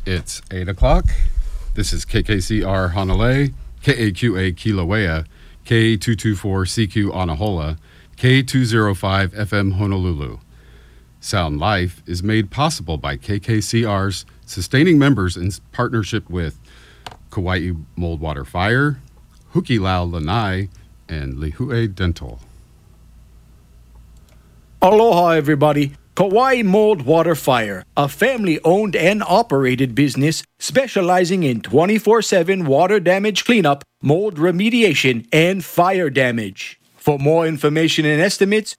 It's 8 o'clock. This is KKCR Honolulu, KAQA Kilauea, K224CQ Anahola, K205 FM Honolulu. Sound Life is made possible by KKCR's sustaining members in partnership with Kauai Moldwater Fire, Hukilau Lanai, and Lihue Dental. Aloha, everybody. Kauai Moldwater Fire, a family-owned and operated business specializing in 24/7 water damage cleanup, mold remediation, and fire damage. For more information and estimates,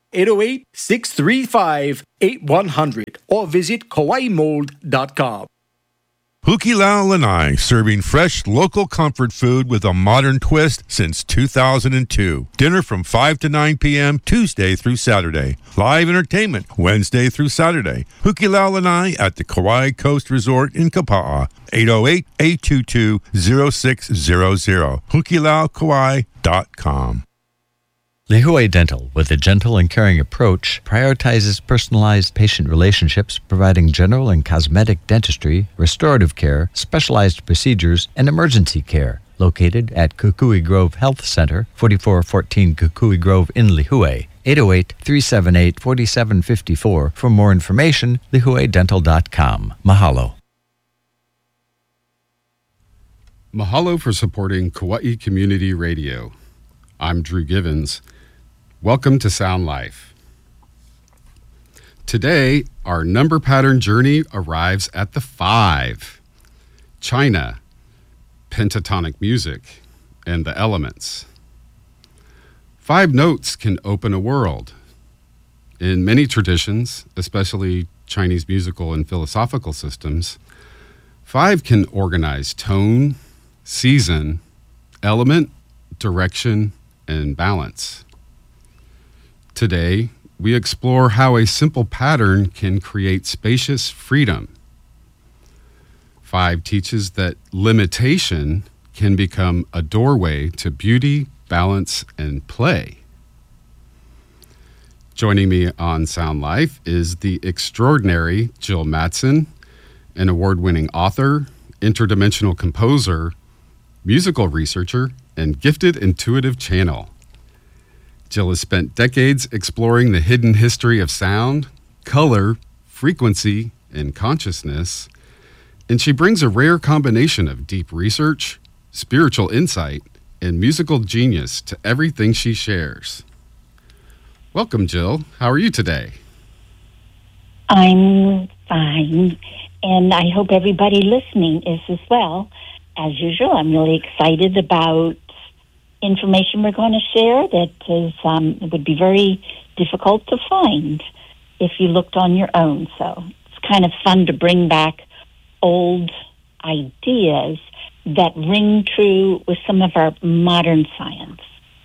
808-635-8100 or visit kauaimold.com. Hukilau Lanai, serving fresh local comfort food with a modern twist since 2002. Dinner from 5 to 9 p.m. Tuesday through Saturday. Live entertainment Wednesday through Saturday. Hukilau Lanai at the Kauai Coast Resort in Kapa'a. 808-822-0600. HukiLauKauai.com. Lihue Dental, with a gentle and caring approach, prioritizes personalized patient relationships, providing general and cosmetic dentistry, restorative care, specialized procedures, and emergency care. Located at Kukui Grove Health Center, 4414 Kukui Grove in Lihue. 808-378-4754. For more information, lihuedental.com. Mahalo. Mahalo for supporting Kauai Community Radio. I'm Drew Givens. Welcome to Sound Life. Today, our number pattern journey arrives at the 5. China, pentatonic music, and the elements. 5 notes can open a world. In many traditions, especially Chinese musical and philosophical systems, 5 can organize tone, season, element, direction, and balance. Today, we explore how a simple pattern can create spacious freedom. 5 teaches that limitation can become a doorway to beauty, balance, and play. Joining me on Sound Life is the extraordinary Jill Mattson, an award-winning author, interdimensional composer, musical researcher, and gifted intuitive channel. Jill has spent decades exploring the hidden history of sound, color, frequency, and consciousness, and she brings a rare combination of deep research, spiritual insight, and musical genius to everything she shares. Welcome, Jill. How are you today? I'm fine, and I hope everybody listening is as well. As usual, I'm really excited about information we're going to share that is would be very difficult to find if you looked on your own. So it's kind of fun to bring back old ideas that ring true with some of our modern science.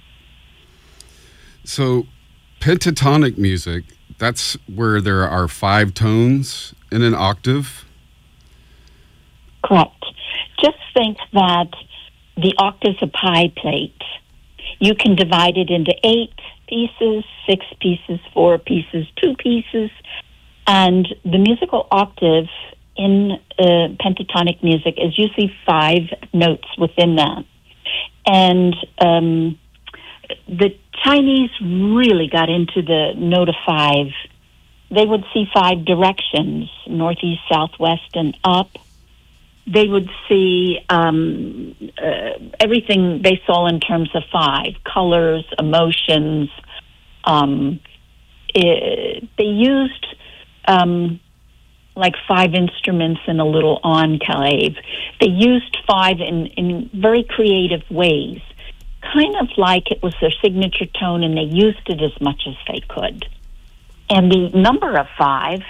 So pentatonic music, that's where there are 5 tones in an octave? Correct. Just think that the octave's a pie plate. You can divide it into 8 pieces, 6 pieces, 4 pieces, 2 pieces, and the musical octave in pentatonic music is usually 5 notes within that. And the Chinese really got into the note of 5. They would see 5 directions, northeast, southwest, and up. They would see everything they saw in terms of 5, colors, emotions. They used like 5 instruments in a little enclave. They used 5 in very creative ways, kind of like it was their signature tone, and they used it as much as they could. And the number of 5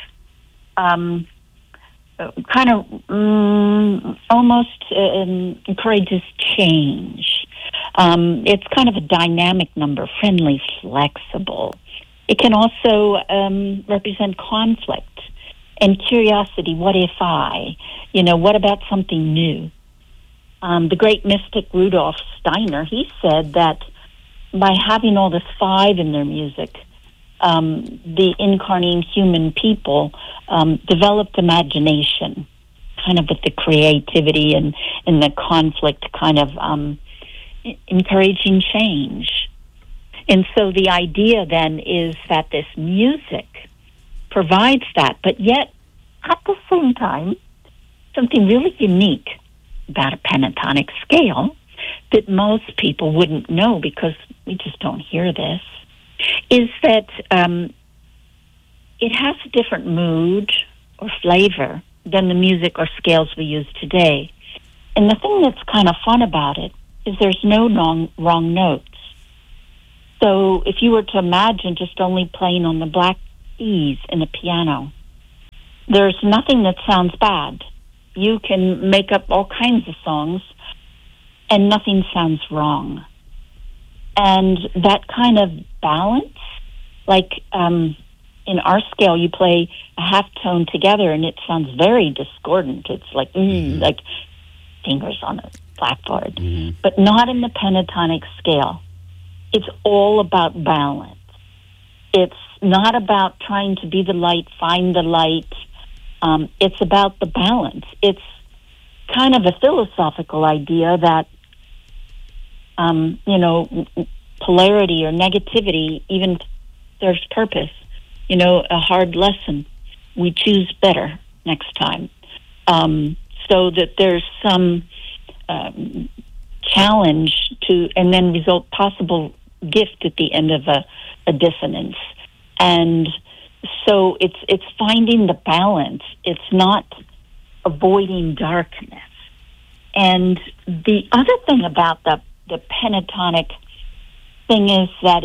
kind of almost encourages change. It's kind of a dynamic number, friendly, flexible. It can also represent conflict and curiosity. What if I? What about something new? The great mystic Rudolf Steiner, he said that by having all this 5 in their music, the incarnating human people developed imagination, kind of with the creativity and the conflict kind of encouraging change. And so the idea then is that this music provides that, but yet at the same time, something really unique about a pentatonic scale that most people wouldn't know because we just don't hear this, is that it has a different mood or flavor than the music or scales we use today. And the thing that's kind of fun about it is there's no wrong notes. So if you were to imagine just only playing on the black keys in a piano, there's nothing that sounds bad. You can make up all kinds of songs and nothing sounds wrong. And that kind of balance, like in our scale, you play a half tone together and it sounds very discordant. It's like, like fingers on a blackboard, but not in the pentatonic scale. It's all about balance. It's not about trying to be the light, find the light. It's about the balance. It's kind of a philosophical idea that, polarity or negativity even serves purpose. A hard lesson. We choose better next time. So that there's some challenge to, and then result possible gift at the end of a dissonance. And so it's finding the balance. It's not avoiding darkness. And the other thing about the pentatonic thing is that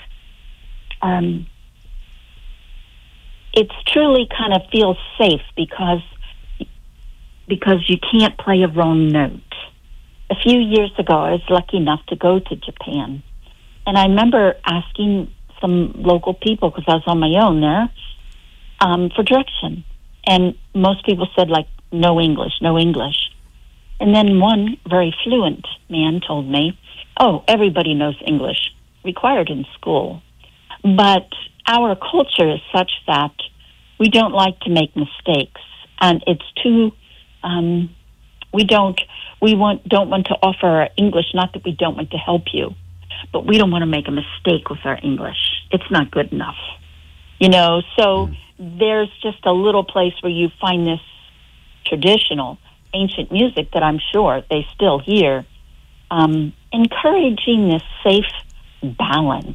it's truly kind of feels safe because you can't play a wrong note. A few years ago, I was lucky enough to go to Japan. And I remember asking some local people, because I was on my own there, for direction. And most people said, no English, no English. And then one very fluent man told me, everybody knows English, required in school. But our culture is such that we don't like to make mistakes. And it's too, we don't want to offer our English, not that we don't want to help you, but we don't want to make a mistake with our English. It's not good enough. So there's just a little place where you find this traditional, ancient music that I'm sure they still hear, encouraging this safe balance.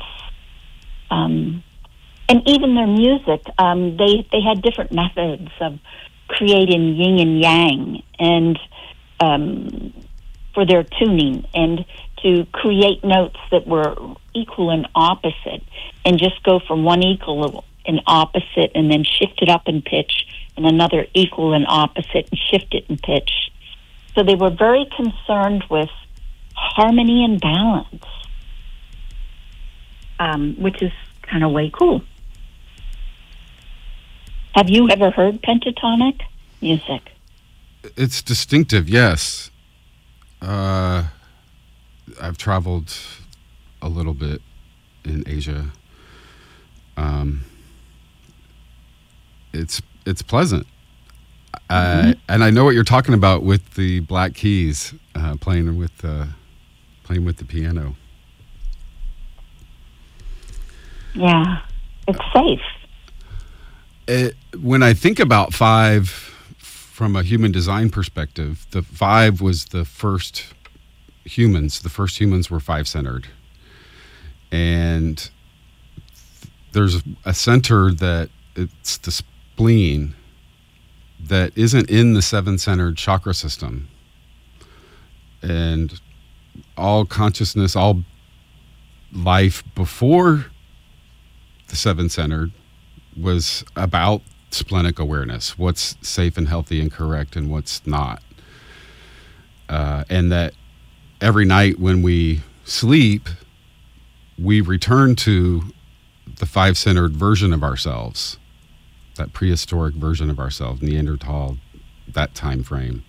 And even their music, they had different methods of creating yin and yang and for their tuning, and to create notes that were equal and opposite, and just go from one equal and opposite and then shift it up in pitch, and another equal and opposite and shift it in pitch. So they were very concerned with harmony and balance, which is kind of way cool. Have you ever heard pentatonic music? It's distinctive, yes. I've traveled a little bit in Asia. It's pleasant. And I know what you're talking about with the black keys, playing with the piano. Yeah, it's safe. When I think about five from a human design perspective, the five was the first humans. The first humans were five-centered. And there's a center that it's the spleen that isn't in the seven-centered chakra system. And all consciousness, all life before the seven-centered was about splenic awareness, what's safe and healthy and correct and what's not. And that every night when we sleep, we return to the five-centered version of ourselves, that prehistoric version of ourselves, Neanderthal, that time frame.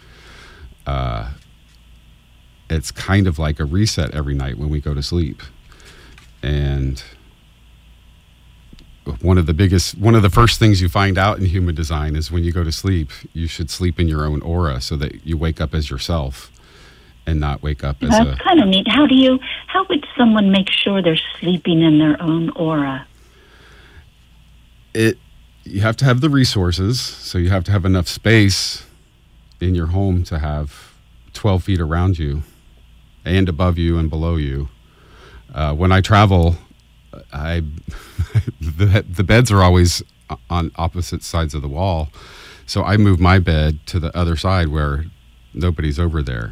It's kind of like a reset every night when we go to sleep. And one of the first things you find out in human design is when you go to sleep, you should sleep in your own aura so that you wake up as yourself and not wake up as That's kind of neat. How would someone make sure they're sleeping in their own aura? You have to have the resources, so you have to have enough space in your home to have 12 feet around you and above you and below you. When I travel, the beds are always on opposite sides of the wall, so I move my bed to the other side where nobody's over there,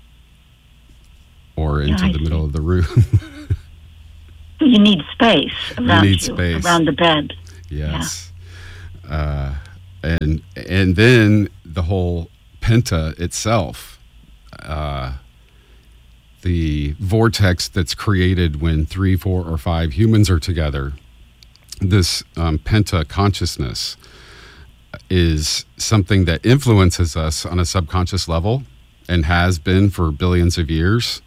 or into the middle of the room. You need space around around the bed. Yes. Yeah. And then the whole penta itself, the vortex that's created when 3, 4, or 5 humans are together, this penta consciousness is something that influences us on a subconscious level and has been for billions of years,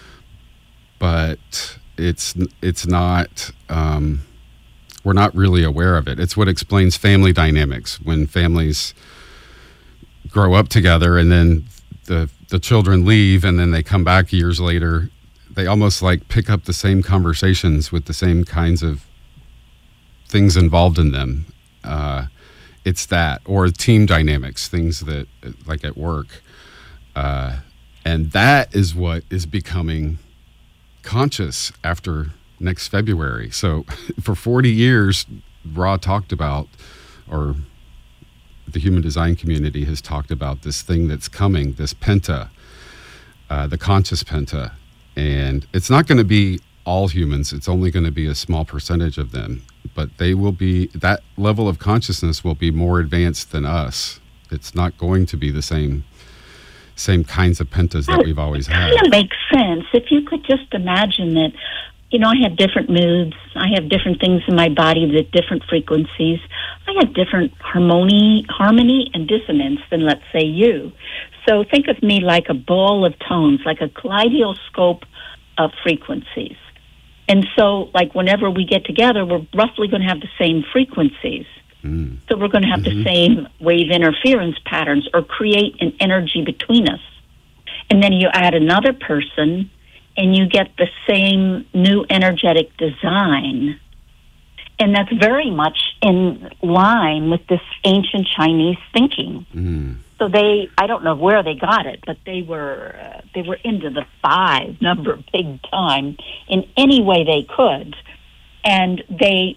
but it's not, we're not really aware of it. It's what explains family dynamics. When families grow up together and then the children leave and then they come back years later, they almost like pick up the same conversations with the same kinds of things involved in them. It's that, or team dynamics, things that like at work. And that is what is becoming conscious after next February. So for 40 years, Ra talked about, or the human design community has talked about this thing that's coming, this penta, the conscious penta. And it's not going to be all humans. It's only going to be a small percentage of them, but they will be, that level of consciousness will be more advanced than us. It's not going to be the same kinds of pentas that we've always had. It kind of makes sense. If you could just imagine that, I have different moods. I have different things in my body with different frequencies. I have different harmony and dissonance than, let's say, you. So think of me like a ball of tones, like a kaleidoscope of frequencies. And so, like, whenever we get together, we're roughly going to have the same frequencies. So we're going to have the same wave interference patterns or create an energy between us. And then you add another person and you get the same new energetic design. And that's very much in line with this ancient Chinese thinking. So I don't know where they got it, but they were into the 5 number big time in any way they could. And they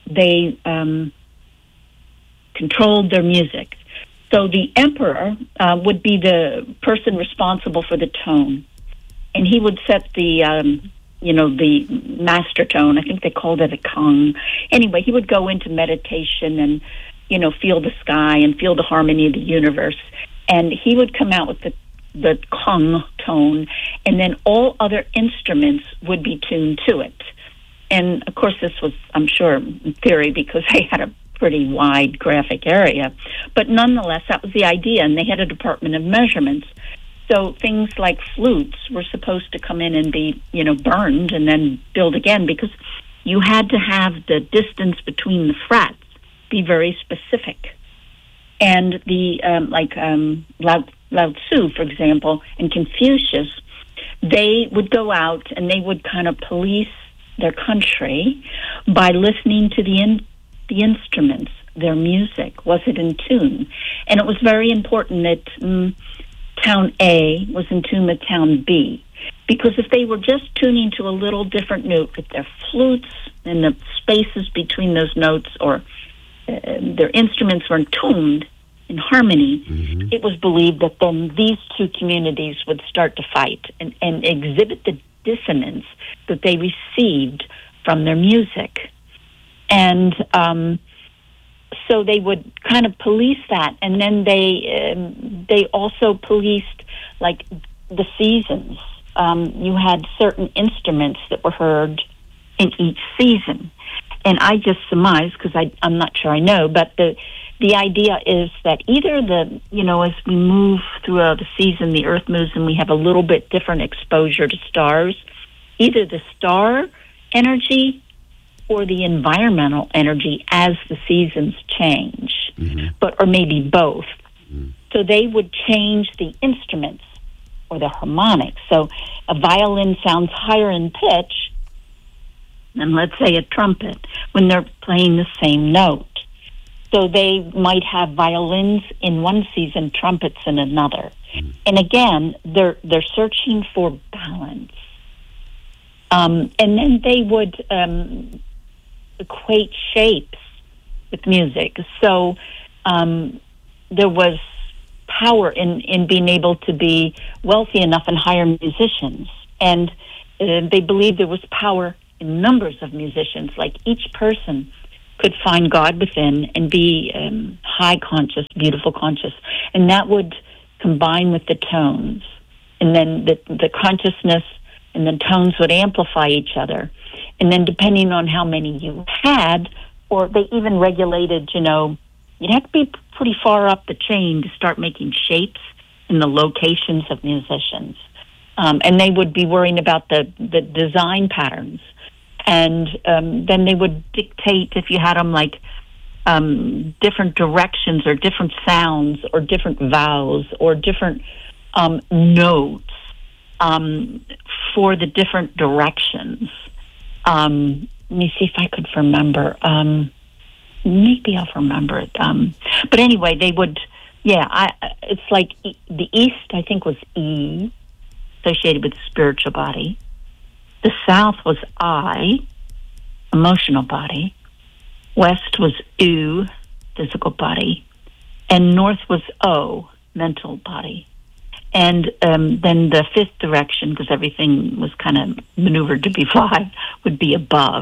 controlled their music. So the emperor would be the person responsible for the tone, and he would set the master tone. I think they called it a kong. Anyway, he would go into meditation and feel the sky and feel the harmony of the universe, and he would come out with the kong tone, and then all other instruments would be tuned to it. And of course, this was, I'm sure, in theory, because they had a pretty wide graphic area. But nonetheless, that was the idea, and they had a department of measurements. So things like flutes were supposed to come in and be, burned and then built again, because you had to have the distance between the frets be very specific. And the, Lao Tzu, for example, and Confucius, they would go out and they would kind of police their country by listening to the instruments, their music. Was it in tune? And it was very important that town A was in tune with town B, because if they were just tuning to a little different note with their flutes and the spaces between those notes, or their instruments weren't tuned in harmony, it was believed that then these two communities would start to fight and exhibit the dissonance that they received from their music. And so they would kind of police that, and then they also policed like the seasons. You had certain instruments that were heard in each season, and I just surmise, because I'm not sure I know, but the idea is that either as we move throughout the season, the Earth moves and we have a little bit different exposure to stars, either the star energy or the environmental energy as the seasons change, or maybe both. So they would change the instruments or the harmonics. So a violin sounds higher in pitch than, let's say, a trumpet when they're playing the same note. So they might have violins in one season, trumpets in another. And again, they're searching for balance. And then they would equate shapes with music. So there was power in being able to be wealthy enough and hire musicians. And they believed there was power in numbers of musicians. Like each person could find God within and be high conscious, beautiful conscious. And that would combine with the tones. And then the consciousness and the tones would amplify each other. And then depending on how many you had, or they even regulated, you'd have to be pretty far up the chain to start making shapes in the locations of musicians. And they would be worrying about the design patterns. And then they would dictate, if you had them, like different directions or different sounds or different vowels or different notes for the different directions. Let me see if I could remember. Maybe I'll remember it. But anyway, they would, it's like the East, I think, was E, associated with the spiritual body. The South was I, emotional body. West was U, physical body. And North was O, mental body. And then the fifth direction, because everything was kind of maneuvered to be five, would be above.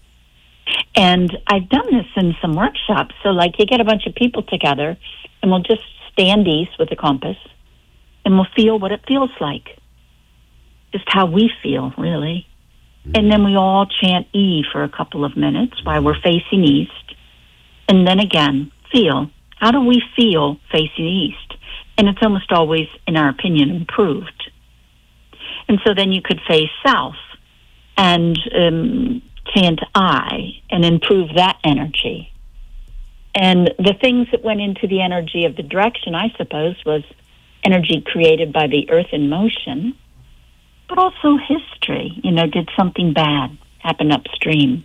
And I've done this in some workshops. So, like, you get a bunch of people together, and we'll just stand east with a compass, and we'll feel what it feels like. Just how we feel, really. And then we all chant E for a couple of minutes while we're facing east. And then again, feel. How do we feel facing east? And it's almost always, in our opinion, improved. And so then you could face south and chant I and improve that energy. And the things that went into the energy of the direction, I suppose, was energy created by the earth in motion, but also history. Did something bad happen upstream?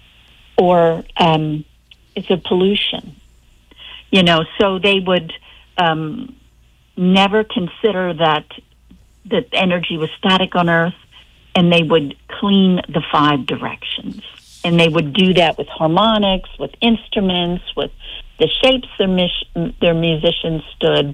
Or it's a pollution. So they would never consider that energy was static on Earth, and they would clean the five directions. And they would do that with harmonics, with instruments, with the shapes their musicians stood.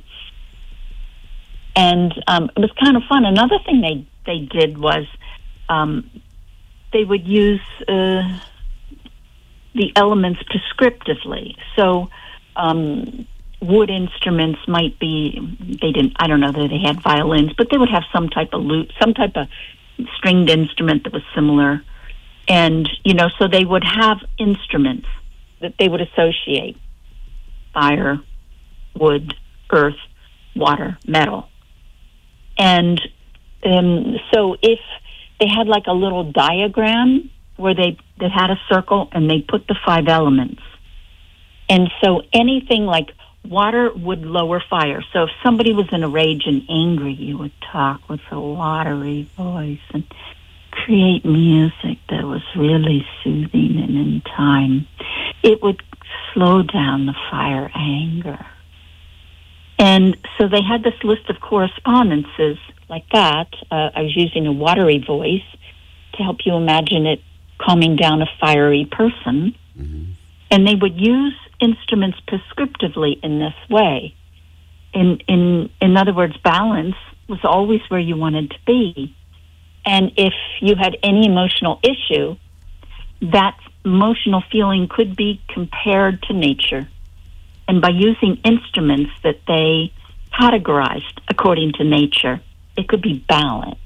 And it was kind of fun. Another thing they did was they would use the elements prescriptively. So wood instruments might be, I don't know that they had violins, but they would have some type of lute, some type of stringed instrument that was similar. And, so they would have instruments that they would associate: fire, wood, earth, water, metal. And so if they had like a little diagram where they had a circle and they put the five elements. And so anything like water would lower fire. So if somebody was in a rage and angry, you would talk with a watery voice and create music that was really soothing and in time. It would slow down the fire anger. And so they had this list of correspondences like that. I was using a watery voice to help you imagine it calming down a fiery person. Mm-hmm. And they would use instruments prescriptively in this way. In other words, balance was always where you wanted to be. And if you had any emotional issue, that emotional feeling could be compared to nature. And by using instruments that they categorized according to nature, it could be balanced.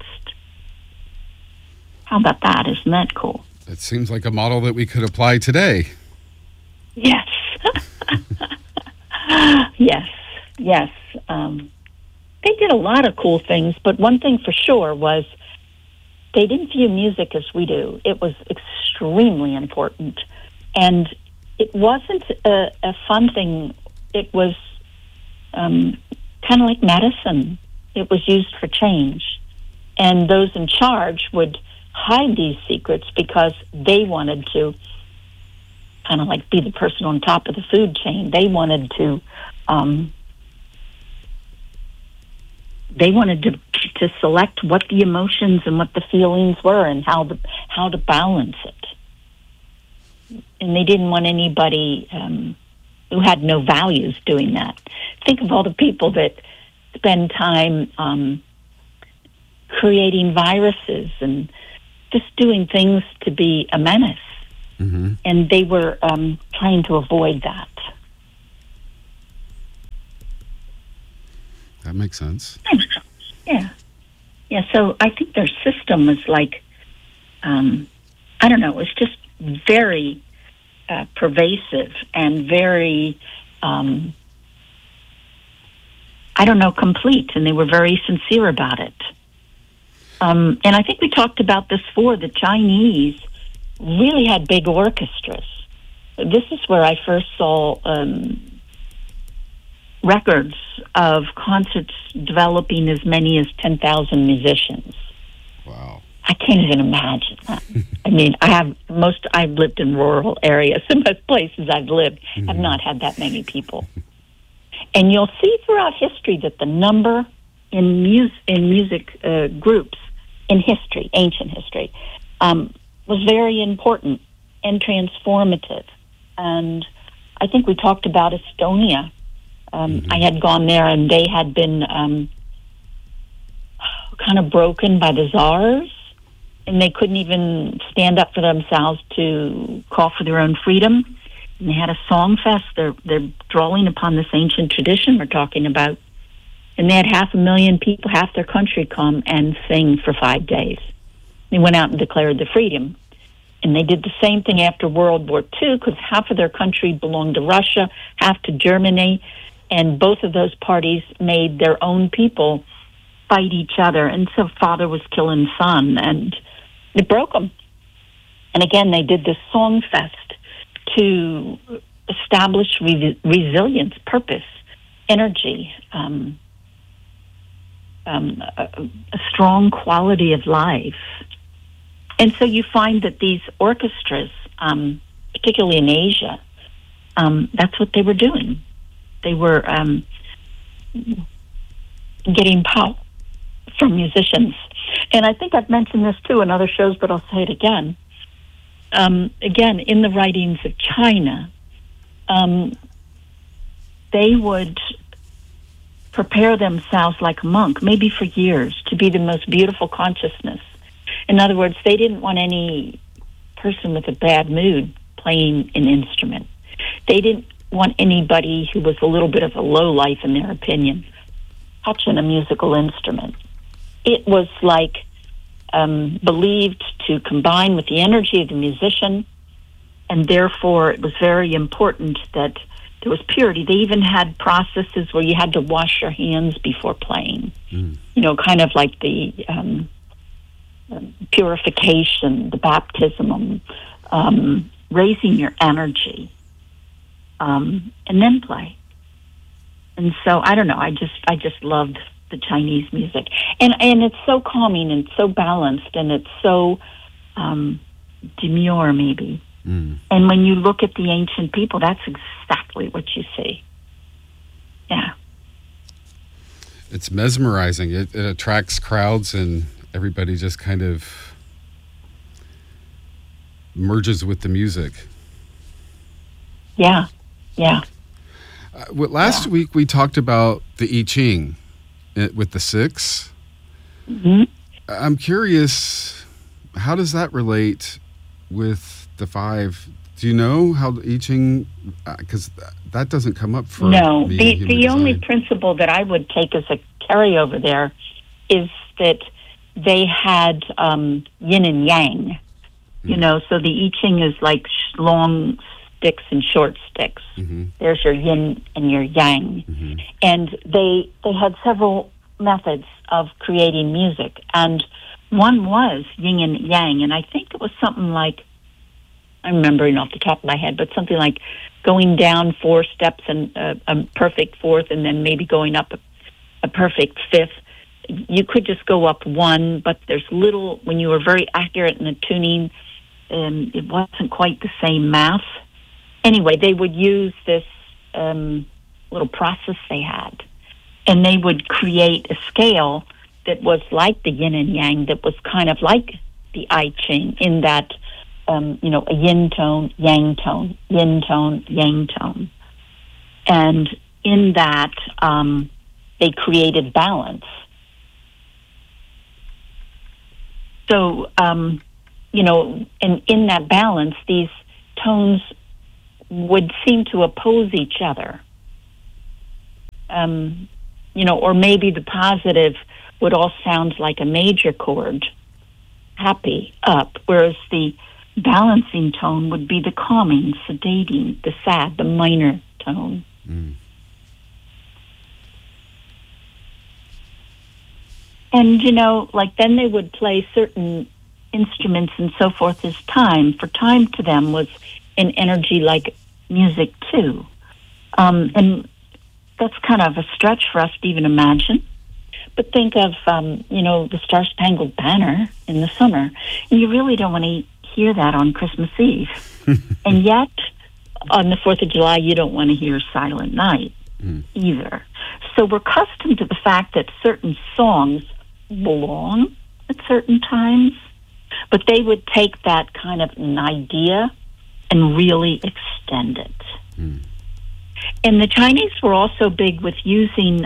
How about that? Isn't that cool? That seems like a model that we could apply today. Yes. Yes. They did a lot of cool things, but one thing for sure was they didn't view music as we do. It was extremely important. And it wasn't a fun thing. It was kind of like medicine. It was used for change. And those in charge would hide these secrets because they wanted to kind of like be the person on top of the food chain. They wanted to select what the emotions and what the feelings were and how to balance it. And they didn't want anybody who had no values doing that. Think of all the people that spend time creating viruses and just doing things to be a menace. Mm-hmm. And they were trying to avoid that. That makes sense. Yeah. Yeah, so I think their system was like, I don't know, it was just very pervasive and very, complete, and they were very sincere about it. And I think we talked about this before. The Chinese really had big orchestras. This is where I first saw records of concerts developing as many as 10,000 musicians. Wow. I can't even imagine that. I mean, I've lived in rural areas. Some of the places I've lived have not had that many people. And you'll see throughout history that the number in music groups in history, ancient history, was very important and transformative. And I think we talked about Estonia. I had gone there, and they had been kind of broken by the czars, and they couldn't even stand up for themselves to call for their own freedom. And they had a song fest. They're drawing upon this ancient tradition we're talking about. And they had 500,000 people, half their country, come and sing for 5 days. They went out and declared the freedom. And they did the same thing after World War II, because half of their country belonged to Russia, half to Germany, and both of those parties made their own people fight each other. And so father was killing son, and it broke them. And again, they did this song fest to establish resilience, purpose, energy, a strong quality of life. And so you find that these orchestras, particularly in Asia, that's what they were doing. They were getting power from musicians. And I think I've mentioned this too in other shows, but I'll say it again. Again, in the writings of China, they would prepare themselves like a monk, maybe for years, to be the most beautiful consciousness. In other words, they didn't want any person with a bad mood playing an instrument. They didn't want anybody who was a little bit of a lowlife, in their opinion, touching a musical instrument. It was like believed to combine with the energy of the musician, and therefore it was very important that there was purity. They even had processes where you had to wash your hands before playing. You know, kind of like the purification, the baptism, raising your energy, and then play. And so I don't know. I just loved the Chinese music, and it's so calming and so balanced, and it's so demure, maybe. And when you look at the ancient people, that's exactly what you see. Yeah. It's mesmerizing. It attracts crowds, and everybody just kind of merges with the music. Yeah. Yeah. Last week we talked about the I Ching with the 6. I'm curious, how does that relate with the 5? Do you know how the I Ching, because that doesn't come up for no. me. The only principle that I would take as a carryover there is that they had yin and yang. You know, so the I Ching is like long sticks and short sticks. There's your yin and your yang. And they had several methods of creating music, and one was yin and yang, and I think it was something like I'm remembering off the top of my head, but something like going down 4 steps and a perfect fourth, and then maybe going up a perfect fifth. You could just go up one, but there's little, when you were very accurate in the tuning, it wasn't quite the same math. Anyway, they would use this little process they had, and they would create a scale that was like the yin and yang, that was kind of like the I Ching in that, a yin tone, yang tone, yin tone, yang tone. And in that, they created balance. So, and in that balance, these tones would seem to oppose each other. Or maybe the positive would all sound like a major chord, happy, up, whereas the balancing tone would be the calming, sedating, the sad, the minor tone. Mm. And, then they would play certain instruments and so forth as time. For time to them was an energy like music, too. And that's kind of a stretch for us to even imagine. But think of, the Star-Spangled Banner in the summer. And you really don't want to hear that on Christmas Eve. And yet, on the 4th of July, you don't want to hear Silent Night either. So we're accustomed to the fact that certain songs belong at certain times, but they would take that kind of an idea and really extend it. Mm. And the Chinese were also big with using,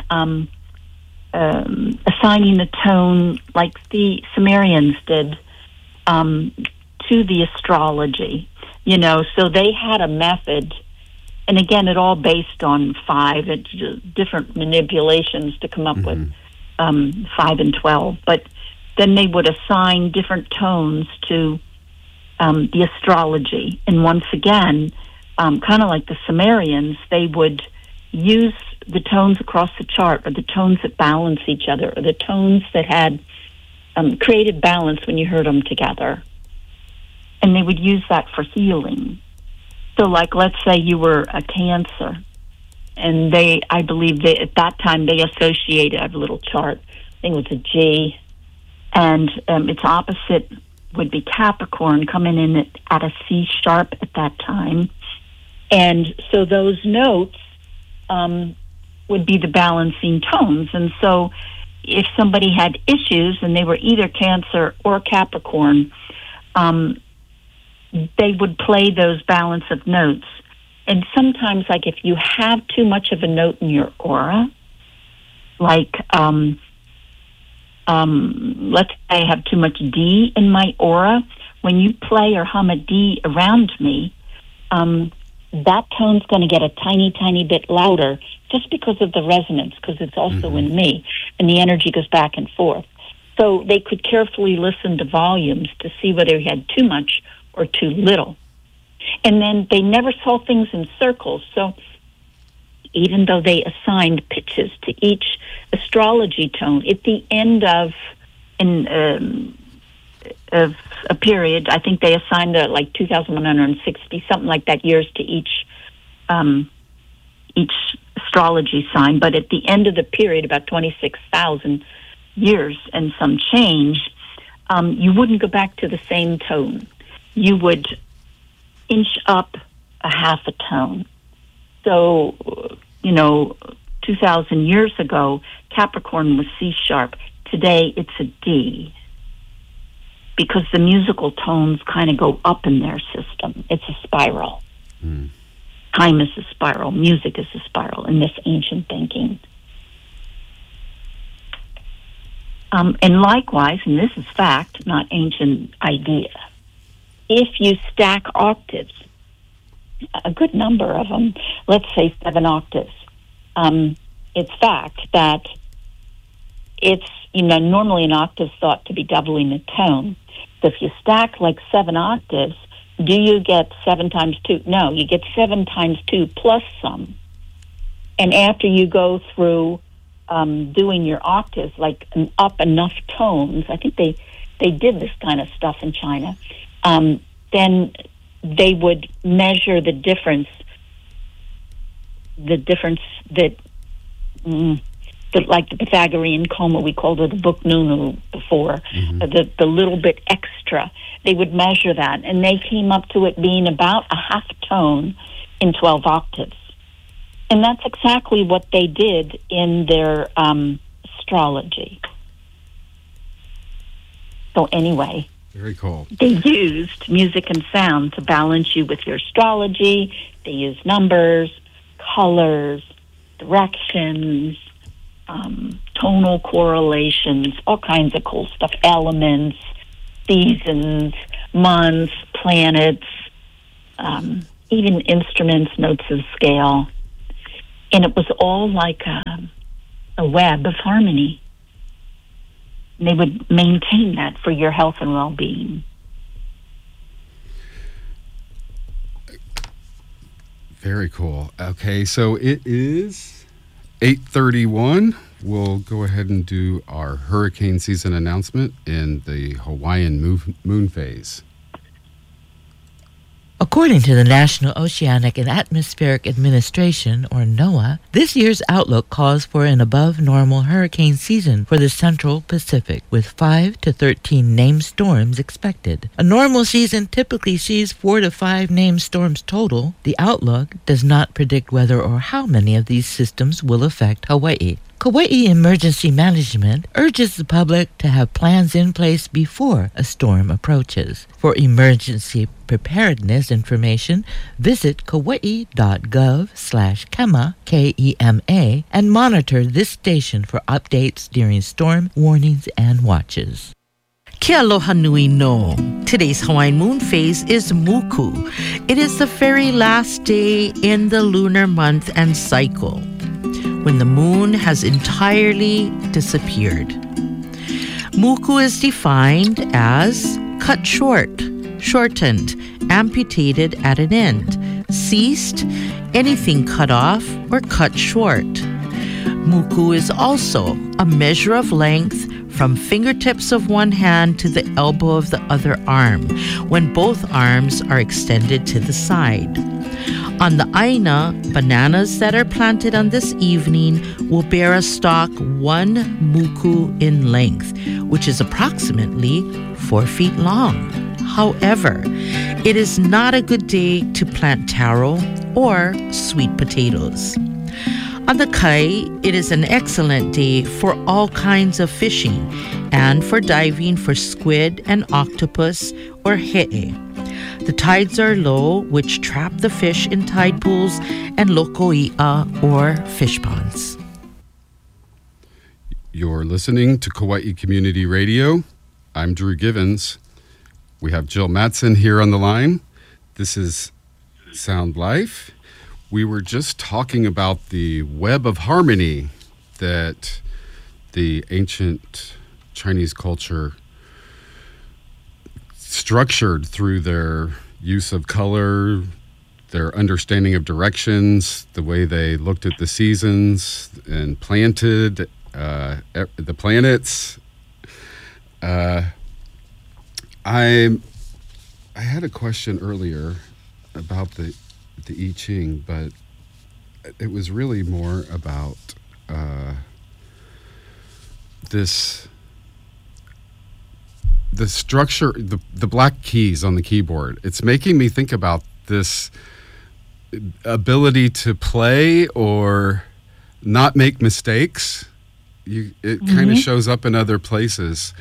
assigning the tone like the Sumerians did to the astrology, so they had a method, and again, it all based on 5, it's different manipulations to come up with 5 and 12, but then they would assign different tones to the astrology. And once again, kind of like the Sumerians, they would use the tones across the chart, or the tones that balance each other, or the tones that had created balance when you heard them together. And they would use that for healing. So like, let's say you were a Cancer, and I believe at that time they associated, I have a little chart, I think it was a G, and its opposite would be Capricorn, coming in at a C sharp at that time. And so those notes would be the balancing tones. And so if somebody had issues and they were either Cancer or Capricorn, they would play those balance of notes. And sometimes, like if you have too much of a note in your aura, like let's say I have too much D in my aura, when you play or hum a D around me, that tone's going to get a tiny, tiny bit louder just because of the resonance, because it's also in me, and the energy goes back and forth. So they could carefully listen to volumes to see whether he had too much or too little. And then they never saw things in circles. So even though they assigned pitches to each astrology tone, at the end of a period, I think they assigned like 2,160, something like that, years to each astrology sign. But at the end of the period, about 26,000 years and some change, you wouldn't go back to the same tone. You would inch up a half a tone. So, 2,000 years ago, Capricorn was C sharp. Today, it's a D, because the musical tones kind of go up in their system. It's a spiral. Mm. Time is a spiral. Music is a spiral in this ancient thinking. And likewise, and this is fact, not ancient idea, if you stack octaves, a good number of them, let's say 7 octaves, it's fact that it's, normally an octave is thought to be doubling a tone. So if you stack like 7 octaves, do you get 7 times 2? No, you get 7 times 2 plus some. And after you go through doing your octaves, like up enough tones, I think they did this kind of stuff in China, then they would measure the difference that, like the Pythagorean coma, we called it a book nunu before, the little bit extra. They would measure that, and they came up to it being about a half tone in 12 octaves. And that's exactly what they did in their astrology. So anyway, very cool. They used music and sound to balance you with your astrology. They used numbers, colors, directions, tonal correlations, all kinds of cool stuff, elements, seasons, months, planets, even instruments, notes of scale. And it was all like a web of harmony. And they would maintain that for your health and well-being. Very cool. Okay, so it is 8:31. We'll go ahead and do our hurricane season announcement in the Hawaiian moon phase. According to the National Oceanic and Atmospheric Administration, or NOAA, this year's outlook calls for an above-normal hurricane season for the Central Pacific, with 5 to 13 named storms expected. A normal season typically sees 4 to 5 named storms total. The outlook does not predict whether or how many of these systems will affect Hawaii. Kauai Emergency Management urges the public to have plans in place before a storm approaches. For emergency preparedness information, visit kauai.gov/KEMA, KEMA, and monitor this station for updates during storm warnings and watches. Kia aloha nui no. Today's Hawaiian moon phase is Muku. It is the very last day in the lunar month and cycle, when the moon has entirely disappeared. Muku is defined as cut short, shortened, amputated at an end, ceased, anything cut off or cut short. Muku is also a measure of length from fingertips of one hand to the elbow of the other arm, when both arms are extended to the side. On the Aina, bananas that are planted on this evening will bear a stalk 1 muku in length, which is approximately 4 feet long. However, it is not a good day to plant taro or sweet potatoes. On the Kai, it is an excellent day for all kinds of fishing and for diving for squid and octopus or he'e. The tides are low, which trap the fish in tide pools and lokoi'a or fish ponds. You're listening to Kauai Community Radio. I'm Drew Givens. We have Jill Mattson here on the line. This is Sound Life. We were just talking about the web of harmony that the ancient Chinese culture structured through their use of color, their understanding of directions, the way they looked at the seasons and planted the planets. I had a question earlier about the I Ching, but it was really more about the structure, the black keys on the keyboard. It's making me think about this ability to play or not make mistakes. It kind of shows up in other places.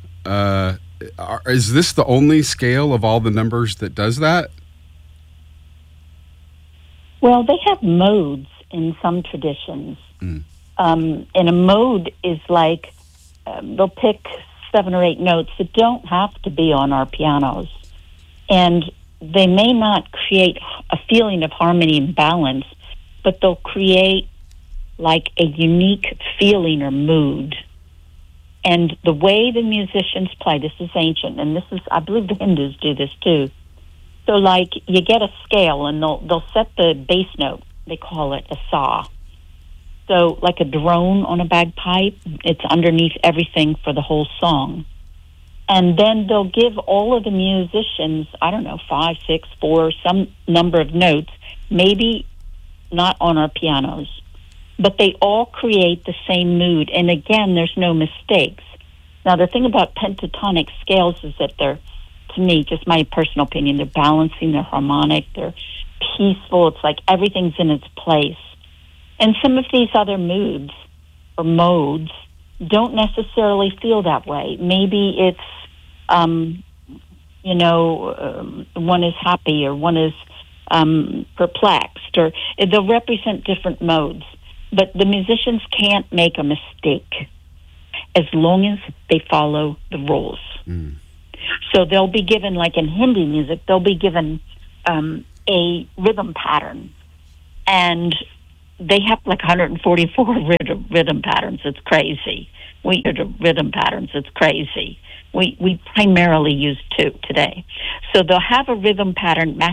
Is this the only scale of all the numbers that does that? Well, they have modes in some traditions. And a mode is like they'll pick 7 or 8 notes that don't have to be on our pianos. And they may not create a feeling of harmony and balance, but they'll create like a unique feeling or mood. And the way the musicians play, this is ancient, and this is, I believe the Hindus do this too. So like you get a scale and they'll set the bass note, they call it a sa. So like a drone on a bagpipe, it's underneath everything for the whole song. And then they'll give all of the musicians, I don't know, 5, 6, 4, some number of notes, maybe not on our pianos, but they all create the same mood. And again, there's no mistakes. Now, the thing about pentatonic scales is that they're, to me, just my personal opinion, they're balancing, they're harmonic, they're peaceful. It's like everything's in its place. And some of these other moods or modes don't necessarily feel that way. Maybe it's, one is happy or one is perplexed, or they'll represent different modes. But the musicians can't make a mistake as long as they follow the rules. Mm. So they'll be given, like in Hindi music, they'll be given a rhythm pattern. And they have like 144 rhythm patterns. It's crazy. We primarily use 2 today. So they'll have a rhythm pattern